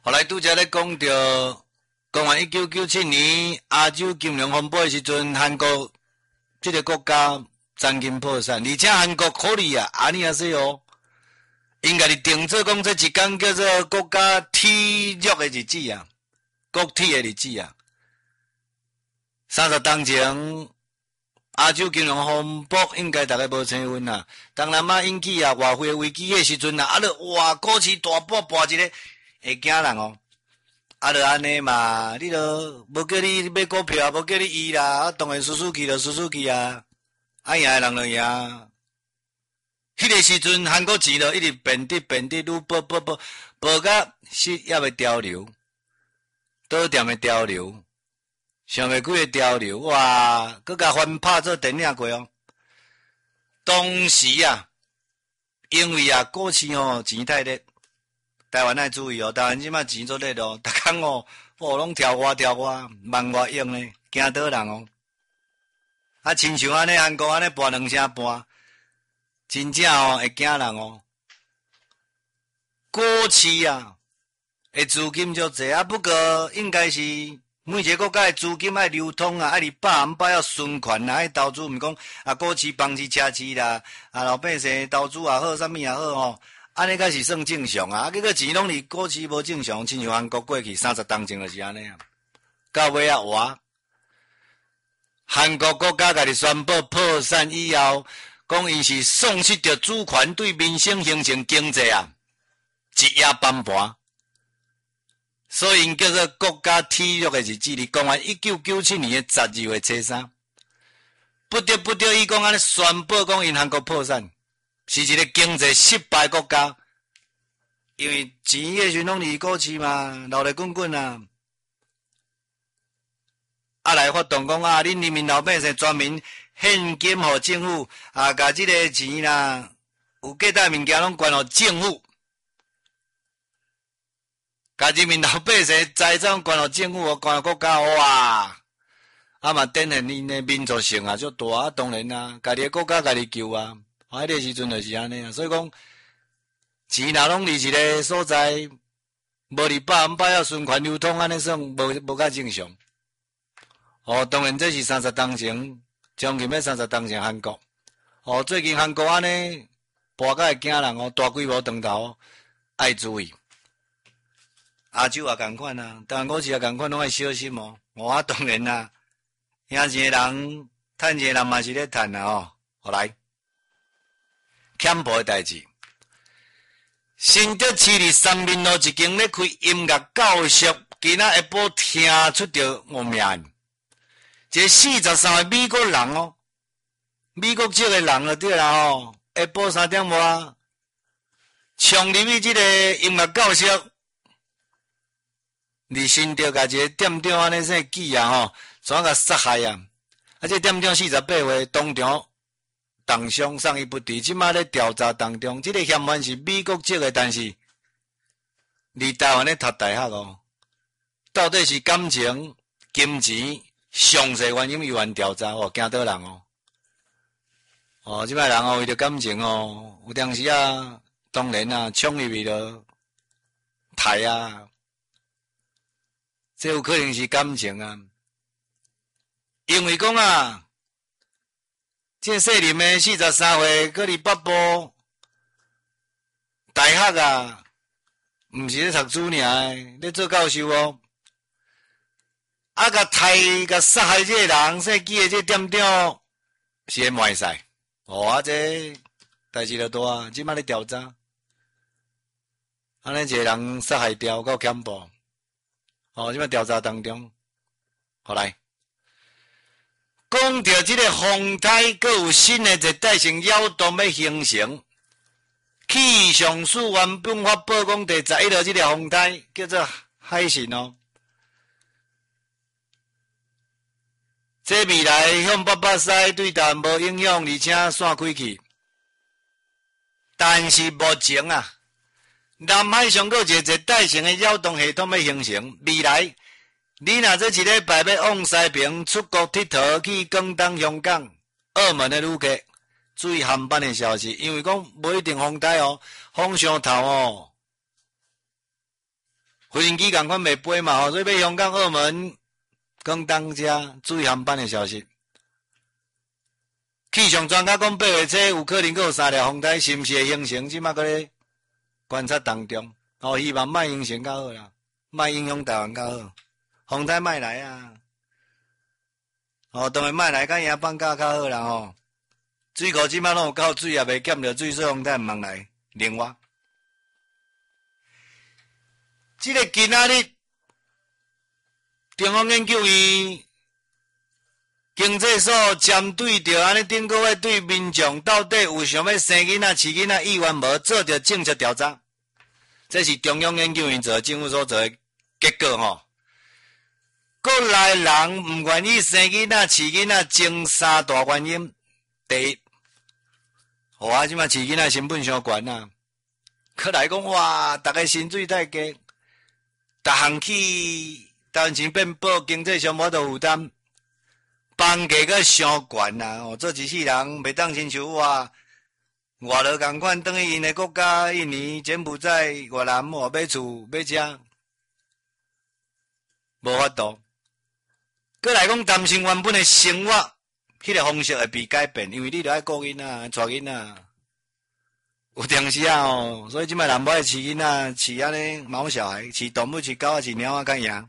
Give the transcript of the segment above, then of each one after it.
后来拄则咧讲到，公元1997年亚洲金融风暴的时阵，韩国这个国家曾经破产，而且韩国可能啊，安尼啊说哦，应该是定做讲这一天叫做国家体育的日子啊，国体的日子啊。30当前，亚洲金融风暴应该大家无青云啦。当然嘛，引起啊外汇危机的时阵啊，哇股市大波一个。会惊人哦，就安尼嘛，你都无叫你买股票，无叫你移啦，当然输去就输去啊，赢的人就赢。迄个时阵韩国钱就一直贬值，愈报甲失业的潮流，倒店的潮流，上袂几个潮流，哇，佮甲翻拍做电影过哦。当时啊，因为啊股市吼钱太热。台湾爱注意哦，台湾即马钱做热哦，逐工哦，拢跳外，万外用呢，惊倒人哦。啊，亲像安尼韩国安尼搬2声搬，真正哦会惊人哦。股市啊，的资金足济啊，不过应该是每一个国家的资金爱流通啊，爱你百要循环啊，爱投资毋讲啊，股市、房市、车市啦，啊老百姓投资也好，啥物也好吼。安尼才是算正常啊！结果钱拢伫股市无正常，亲像韩国过去30当前就是安尼啊。到尾啊活，韩国国家家己宣布破产以后，讲伊是丧失着主权，对民生形成经济啊一夜翻盘，所以因叫做国家体育的日子。伫公元1997年的12月初3，不得已讲安尼宣布讲因韩国破产。是一个经济失败国家，因为钱迄时阵拢伫股市嘛，闹得滚滚啊！来发动讲啊，恁人民老百姓全民现金互政府啊，甲即个钱啦，有价值物件拢捐互政府，甲人民老百姓财产捐互政府，捐互国家，哇！啊嘛，展现因的民族性啊，足大啊！当然啊，家己的国家家己救啊！迄个时阵就是安尼啊，所以讲钱若拢伫一个所在，无伫百要循环流通，安尼算无较正常。哦，当然这是30当前，将近要30当前韩国。哦，最近韩国安尼，跋甲会惊人哦，大规模长头，爱注意。亚洲也共款啊，台湾股市也共款，拢爱小心哦。我当然啦，赢钱的人，趁钱的人嘛是咧趁啊哦。好来。欠步的代志，新竹市立三民路一间咧开音乐教室，今仔下晡听出着恶命，一个43岁美国人哦，美国籍的人就对啦吼，下晡3点外，冲入去这个音乐教室，伫新竹甲一个店长安尼说记啊吼，怎甲杀害啊？啊，这店长48岁，当场。重伤送医不治，即马咧调查当中，即个嫌犯是美国籍的，但是伫台湾咧读大学哦。到底是感情、金钱、详细原因有调查哦，惊倒人哦。哦，即摆人哦为着感情哦，有当时啊，当然啊，冲入去了，杀啊，这有可能是感情啊，因为讲啊。这细林的43岁，搁伫北部大学啊，毋是咧读书尔诶，咧做教授哦。啊，甲杀害这个人，说记诶这店长是会卖晒。哦，啊这代志就大啊，即摆咧调查。安尼一个人杀害掉，到恐怖。哦，即摆调查当中，好来。讲到这个风台，佮有新的热带性扰动要形成。气象署原本发布讲第11号这个风台叫做海神哦。这未来向北西对台湾无影响，而且散开去。但是目前啊，南海上有一个热带性的扰动系统要形成，未来。你若这一礼拜要往西平出国佚佗，去广东、香港、澳门的旅客，注意航班的消息，因为讲无一定风台哦，风上头哦， 飞行机共款袂飞嘛，所以要香港、澳门、广东遮注意航班的消息。气象专家讲8月初有可能阁有3条风台，是毋是会形成？即马搁咧观察当中。希望莫形成较好啦，莫影响台湾较好。风台莫来啊！当然莫来，甲赢放假较好啦水库即马拢有够水，也袂减着水，所以风台毋通来。另外，即个今仔日，中央研究院经济所针对着安尼顶个月对民众到底有想要生囡仔、饲囡仔意愿无，做着政策调查。这是中央研究院做政府所做的结果国内人毋愿意生囡仔、饲囡仔，前3大原因。第一，即马饲囡仔成本伤悬啊！可来讲哇，逐个薪水太低，逐项起单钱变薄，经济上无得负担，房价阁伤悬啊！做一世人袂当亲像外劳共款，等于因的国家，印尼、柬埔寨、越南，买厝、买车，无法度。搁来讲，担心原本的生活，迄个方式会被改变，因为你著爱顾囡仔、带囡仔，有当时所以即摆人要饲囡仔、饲安尼毛小孩、饲动物、饲狗仔、饲猫仔较赢。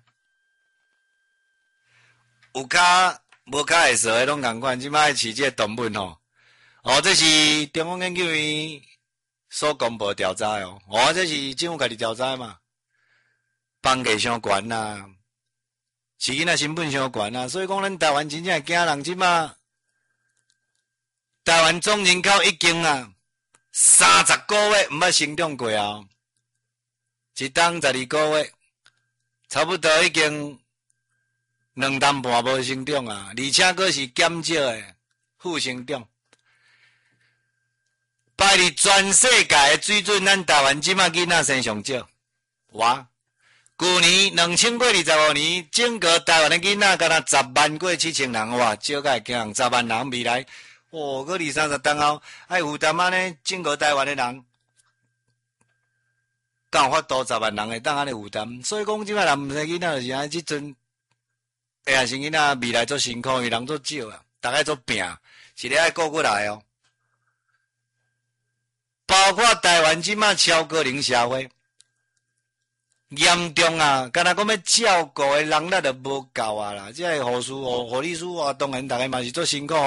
有骹无骹会熟的拢共款，即摆爱饲即个动物这是中央研究院所公布调查这是政府家己调查嘛。房价伤悬啦，饲囡仔成本伤悬啦，所以讲咱台湾真正惊人即马，台湾总人口已经30个月毋捌成长过一当12个月，差不多已经2淡半无成长而且佫是减少的负成长。排伫全世界的水准，咱台湾即马囡仔生上少。去年2025年，整个台湾的囡仔敢若10万过7,000人，少甲会惊人10万人未来，搁20-30年后爱负担安尼整个台湾的人，敢有法度10万人会当安尼负担？所以讲即摆人毋生囡仔就是安尼，即阵会生囡仔未来做辛苦，因为人做少大家做拼，是咧爱顾过来包括台湾即马超高龄社会，严重敢若讲要照顾的人力就无够啦。即个护士护理师当然大家嘛是做辛苦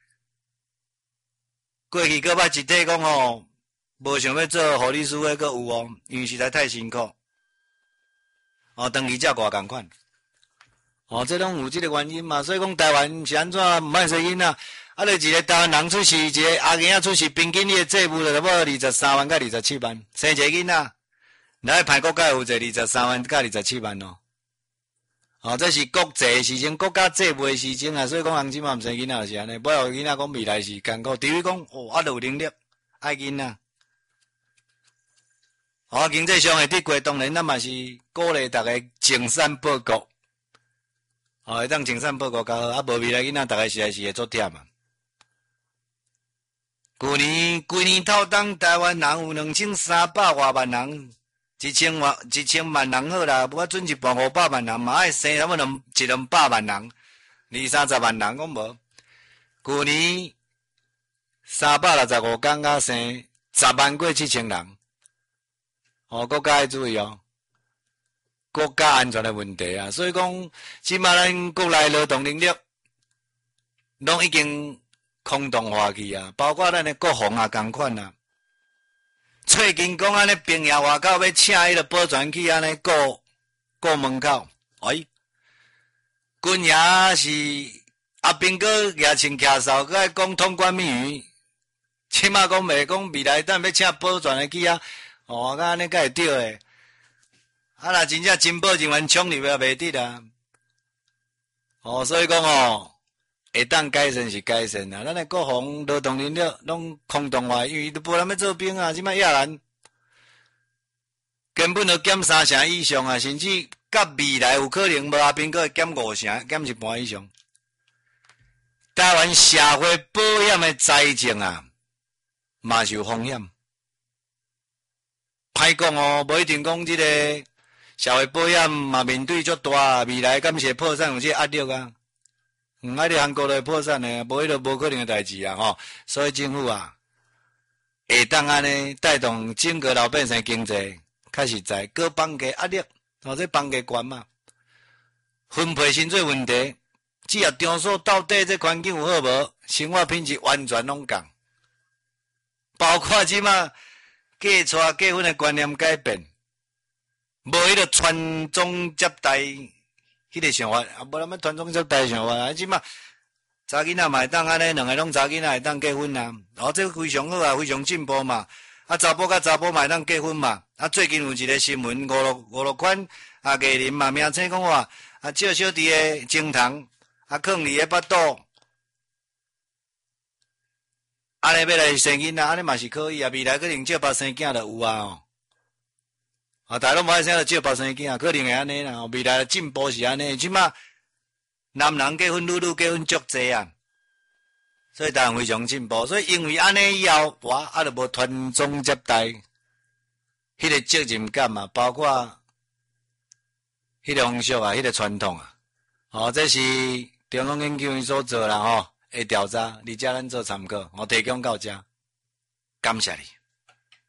过去搁捌一体讲无想要做护理师的搁有因为实在太辛苦长期照顾共款这拢有即个原因嘛。所以讲台湾是安怎毋爱生囡仔？就一个台湾人出世，一个阿囝仔出世，平均你的债务就差不多23万到27万，生一个囡仔，咱派国家负责23万到27万这是国际的事情，国家债务的事情所以讲人即嘛毋生囡仔就是安尼，不要囡仔讲未来是艰苦，除非讲就有能力爱囡仔。经济上会得过，当然咱嘛是鼓励大家净善报国，会当净善报国较好，无未来囡仔大家实在是会做忝规年透当台湾人有2300多万人，1000万人好啦，不过准一半500万人嘛爱生差不多100-200万人，20-30万人讲无。去年365天甲生10万过7,000人，国家要注意国家安全的问题所以讲，即马咱国内劳动能力拢已经空洞化去包括咱的国防共款最近讲安尼兵役外口要请迄个保全去安尼过门口，军爷是阿兵哥举穿骑哨，搁爱讲通关密语，起码讲袂讲未来等要请保全的去甲安尼才会对诶。若真正情报人员冲入也袂得所以讲会当改善是改善咱的国防劳动能力拢空洞化，因为都无人要做兵即摆亚人根本就减3成以上甚至甲未来有可能无阿兵佫会减5成，减一半以上。台湾社会保险的财政嘛是有风险。歹讲无一定讲即个社会保险嘛面对足大，未来敢是会破产有这压力啊。啊，你韩国就会破产的，无迄个无可能的代志啊吼。所以政府啊，会当安尼带动整个老百姓经济，较实在，各放价压力，这放价悬嘛。分配薪水问题，只要场所到底这环境有好无，生活品质完全拢共。包括即马嫁娶结婚的观念改变，无迄个传宗接代迄个想法，啊，无咱传宗接代想法啊！即马查囡仔嘛会当安尼，两个拢查囡仔会当结婚啊，这非常好啊，非常进步嘛。啊，查甫甲查甫嘛会当结婚嘛。啊，最近有一个新闻，五六款啊艺人嘛名称讲话，啊借小弟的精虫，啊放伫个巴肚。安尼要来生囡仔，安尼嘛是可以啊。未来可能借别生囝就有啊哦。啊，大家拢无爱生就借别生囝，可能会安尼啦。未来的进步是安尼，即马男人结婚，女结婚足济啊，所以当然非常进步。所以因为安尼以后，哇，就无传宗接代，迄个责任感嘛，包括迄个风俗啊，迄个传统啊，这是中央研究院所做啦吼。调查，你遮咱做参考，我提供到遮，感谢你。